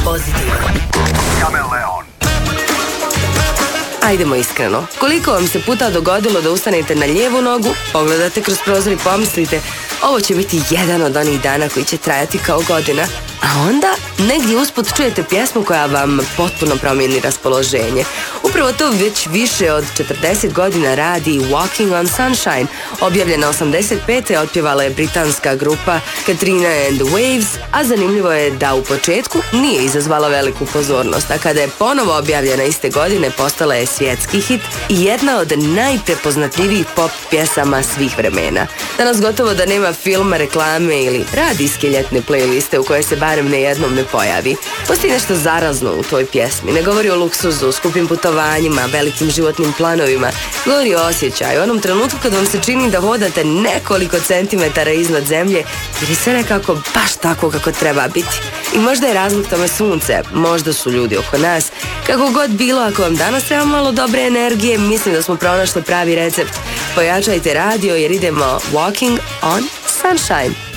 pozitivan. Kameleon. Ajdemo iskreno. Koliko vam se puta dogodilo da ustanete na lijevu nogu, pogledate kroz prozor i pomislite ovo će biti jedan od onih dana koji će trajati kao godina, a onda negdje usput čujete pjesmu koja vam potpuno promijeni raspoloženje. Upravo to već više od 40 godina radi Walking on Sunshine. Objavljena 85. otpjevala je britanska grupa Katrina and the Waves, a zanimljivo je da u početku nije izazvala veliku pozornost, a kada je ponovo objavljena iste godine postala je svjetski hit i jedna od najprepoznatljivijih pop pjesama svih vremena. Danas gotovo da nema filma, reklame ili radijske ljetne playliste u kojoj se barem nejednom ne pojavi. Postoji nešto zarazno u toj pjesmi. Ne govori o luksuzu, skupim putovanjima, velikim životnim planovima. Govori o osjećaju, onom trenutku kad vam se čini da hodate nekoliko centimetara iznad zemlje, jer je sve nekako baš tako kako treba biti. I možda je razlog tome sunce, možda su ljudi oko nas. Kako god bilo, ako vam danas treba malo dobre energije, mislim da smo pronašli pravi recept. Pojačajte radio jer idemo Walking on Sunshine.